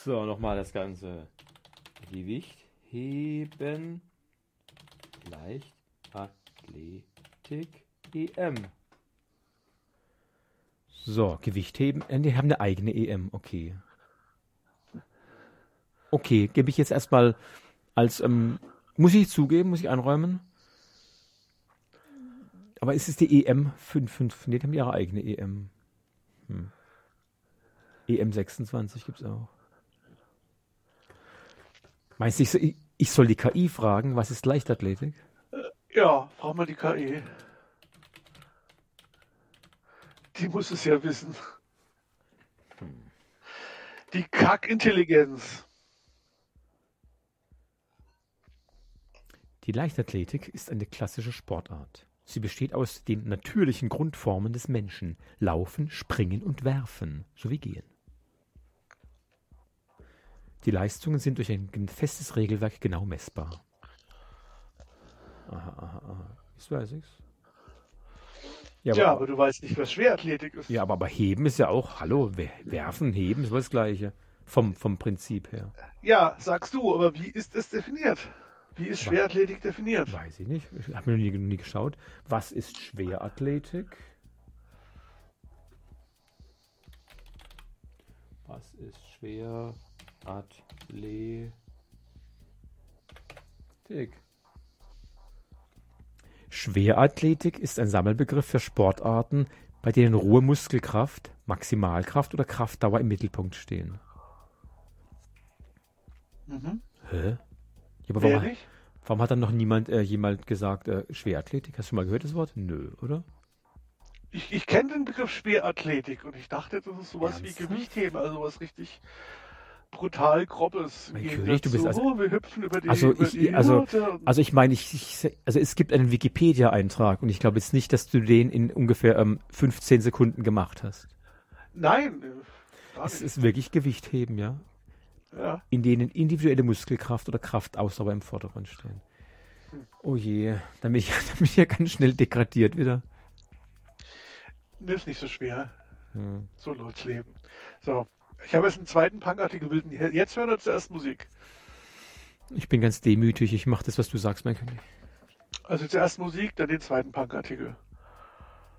So, nochmal das ganze Gewicht heben, Leichtathletik, EM. So, Gewicht heben, die haben eine eigene EM, okay. Okay, gebe ich jetzt erstmal als, muss ich zugeben, muss ich einräumen. Aber ist es die EM 5? Nee, die haben ihre eigene EM. EM 26 gibt es auch. Meinst du, ich soll die KI fragen, was ist Leichtathletik? Ja, frag mal die KI. Die muss es ja wissen. Die Kackintelligenz. Die Leichtathletik ist eine klassische Sportart. Sie besteht aus den natürlichen Grundformen des Menschen: Laufen, Springen und Werfen, sowie Gehen. Die Leistungen sind durch ein festes Regelwerk genau messbar. Aha. Jetzt weiß ich's. Ja, aber du weißt nicht, was Schwerathletik ist. Ja, aber Heben ist ja auch, hallo, Werfen, Heben ist das Gleiche. Vom Prinzip her. Ja, sagst du, aber wie ist es definiert? Wie ist Schwerathletik definiert? Weiß ich nicht. Ich habe mir noch nie geschaut. Was ist Schwerathletik? Was ist Schwerathletik? Schwerathletik ist ein Sammelbegriff für Sportarten, bei denen rohe Muskelkraft, Maximalkraft oder Kraftdauer im Mittelpunkt stehen. Hä? Ja, aber warum hat dann noch jemand gesagt, Schwerathletik? Hast du mal gehört das Wort? Nö, oder? Ich kenne den Begriff Schwerathletik und ich dachte, das ist sowas Ernsthaft? wie Gewichtheben, also was richtig brutal Grobes. Mein König, du bist wir hüpfen über die Also Hürde. ich meine, also es gibt einen Wikipedia-Eintrag und ich glaube jetzt nicht, dass du den in ungefähr 15 Sekunden gemacht hast. Nein. Es ist wirklich Gewichtheben, ja. Ja. In denen individuelle Muskelkraft oder Kraftausdauer im Vordergrund stehen. Oh je, dann bin ich ja ganz schnell degradiert wieder. Das ist nicht so schwer. So läuft's Leben. So, ich habe jetzt einen zweiten Punk-Artikel. Jetzt hören wir zuerst Musik. Ich bin ganz demütig, ich mache das, was du sagst, mein König. Also zuerst Musik, dann den zweiten Punk-Artikel.